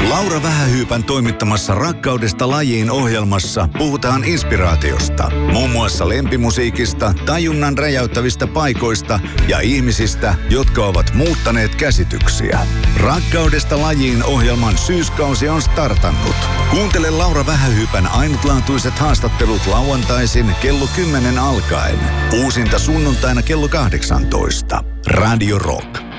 Laura Vähähyypän toimittamassa Rakkaudesta lajiin -ohjelmassa puhutaan inspiraatiosta. Muun muassa lempimusiikista, tajunnan räjäyttävistä paikoista ja ihmisistä, jotka ovat muuttaneet käsityksiä. Rakkaudesta lajiin -ohjelman syyskausi on startannut. Kuuntele Laura Vähähyypän ainutlaatuiset haastattelut lauantaisin kello 10 alkaen. Uusinta sunnuntaina kello 18. Radio Rock.